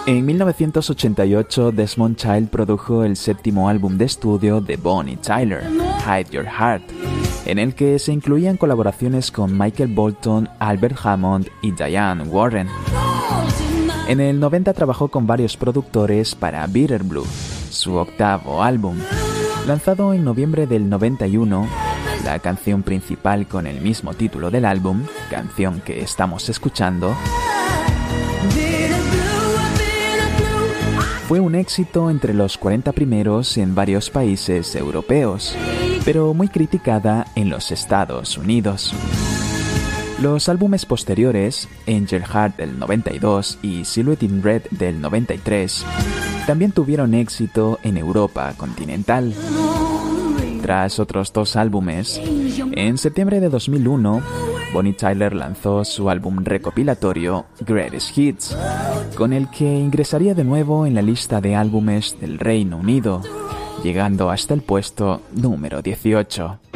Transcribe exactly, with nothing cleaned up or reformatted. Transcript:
En mil novecientos ochenta y ocho, Desmond Child produjo el séptimo álbum de estudio de Bonnie Tyler, Hide Your Heart, en el que se incluían colaboraciones con Michael Bolton, Albert Hammond y Diane Warren. En el noventa trabajó con varios productores para Bitter Blue, su octavo álbum. Lanzado en noviembre del noventa y uno, la canción principal con el mismo título del álbum, canción que estamos escuchando, fue un éxito entre los cuarenta primeros en varios países europeos, pero muy criticada en los Estados Unidos. Los álbumes posteriores, Angel Heart del noventa y dos y Silhouette in Red del noventa y tres, también tuvieron éxito en Europa continental. Tras otros dos álbumes, en septiembre de dos mil uno, Bonnie Tyler lanzó su álbum recopilatorio Greatest Hits, con el que ingresaría de nuevo en la lista de álbumes del Reino Unido, llegando hasta el puesto número dieciocho.